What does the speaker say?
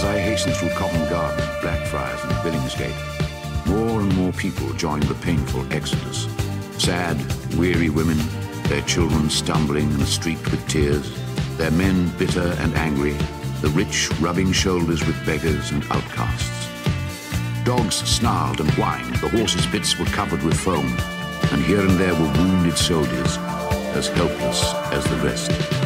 As I hastened through Covent Garden, Blackfriars and Billingsgate, more and more people joined the painful exodus. Sad, weary women, their children stumbling in the street with tears, their men bitter and angry, the rich rubbing shoulders with beggars and outcasts. Dogs snarled and whined, the horses' bits were covered with foam, and here and there were wounded soldiers, as helpless as the rest.